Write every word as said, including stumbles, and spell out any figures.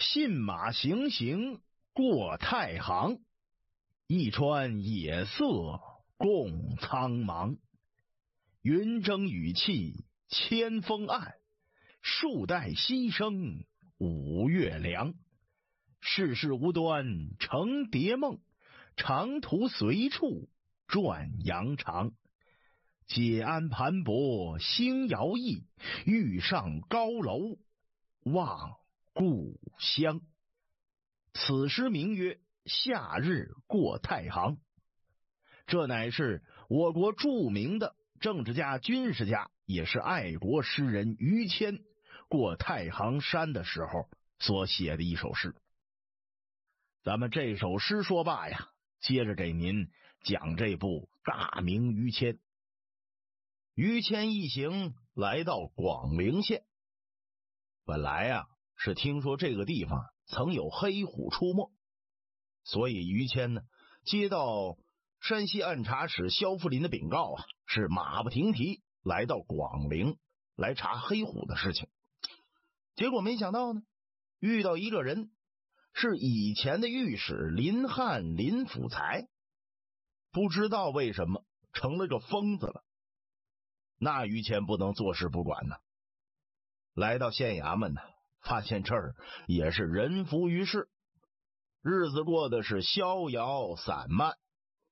信马行行过太行，一川野色共苍茫。云蒸雨气千峰暗，树带牺牲五月凉。世事无端成蝶梦，长途随处转羊肠。解鞍盘泊星摇曳，欲上高楼望故乡。此诗名曰《夏日过太行》，这乃是我国著名的政治家、军事家，也是爱国诗人于谦过太行山的时候所写的一首诗。咱们这首诗说罢呀，接着给您讲这部《大明于谦》。于谦一行来到广陵县，本来啊是听说这个地方曾有黑虎出没，所以于谦呢接到山西按察使萧福林的禀告啊，是马不停蹄来到广陵来查黑虎的事情。结果没想到呢，遇到一个人，是以前的御史林翰林辅才，不知道为什么成了个疯子了。那于谦不能坐视不管呢，来到县衙门呢，发现这儿也是人浮于事，日子过得是逍遥散漫。